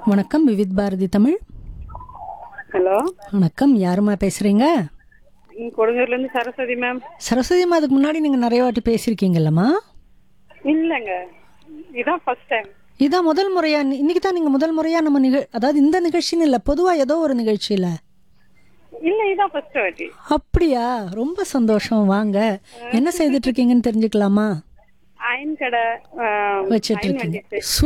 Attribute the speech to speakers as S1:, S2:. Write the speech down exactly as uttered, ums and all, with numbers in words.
S1: வணக்கம் விவித் பாரதி தமிழ்.
S2: ஹலோ,
S1: வணக்கம், யாருமா பேசுறீங்க?
S2: கொடுங்கூர்ல இருந்து சரஸ்வதி மேம்.
S1: சரஸ்வதிமா, அதுக்கு முன்னாடி நீங்க நிறைய வாட்டி பேசியிருக்கீங்கல்லம்மா?
S2: இல்லங்க, இதான் ஃபர்ஸ்ட் டைம்.
S1: இதான் முதல் முறையா? இன்னைக்கு தான் நீங்க முதல் முறையா நம்ம நிகழ் அதாவது இந்த நிகழ்ச்சின்னு இல்லை, பொதுவா ஏதோ ஒரு நிகழ்ச்சியில?
S2: இல்ல, இதான் ஃபர்ஸ்ட் வாட்டி.
S1: அப்படியா? ரொம்ப சந்தோஷம். வாங்க, என்ன செய்துட்டு இருக்கீங்கன்னு தெரிஞ்சுக்கலாமா?
S2: அயன் கடை
S1: வச்சிட்டு
S2: அயன்
S1: இருக்கீங்க.
S2: வண்டிட்டு.
S1: சூ